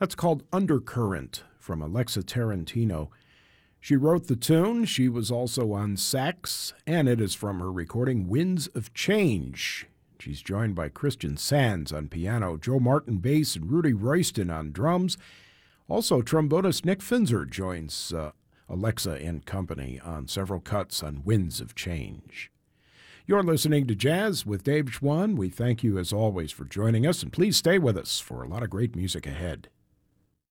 That's called Undercurrent from Alexa Tarantino. She wrote the tune. She was also on sax, and it is from her recording Winds of Change. She's joined by Christian Sands on piano, Joe Martin bass, and Rudy Royston on drums. Also, trombonist Nick Finzer joins Alexa and company on several cuts on Winds of Change. You're listening to Jazz with Dave Schwann. We thank you as always for joining us, and please stay with us for a lot of great music ahead.